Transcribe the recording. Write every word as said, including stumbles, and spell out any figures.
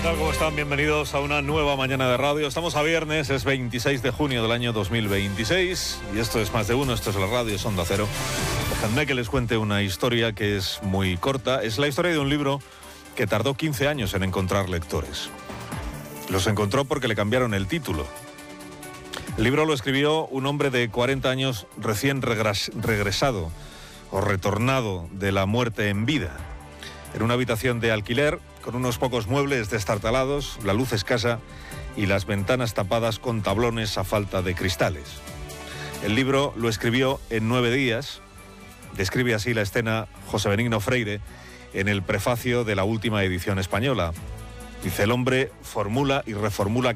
tal? ¿Cómo están? Bienvenidos a una nueva mañana de radio. Estamos a viernes, es veintiséis de junio del año dos mil veintiséis y esto es Más de Uno, esto es la radio, es Onda Cero. Dejadme que les cuente una historia que es muy corta. Es la historia de un libro que tardó quince años en encontrar lectores. Los encontró porque le cambiaron el título. El libro lo escribió un hombre de cuarenta años recién regres- regresado o retornado de la muerte en vida. En una habitación de alquiler, con unos pocos muebles destartalados, la luz escasa y las ventanas tapadas con tablones a falta de cristales. El libro lo escribió en nueve días. Describe así la escena José Benigno Freire en el prefacio de la última edición española. Dice: el hombre formula y reformula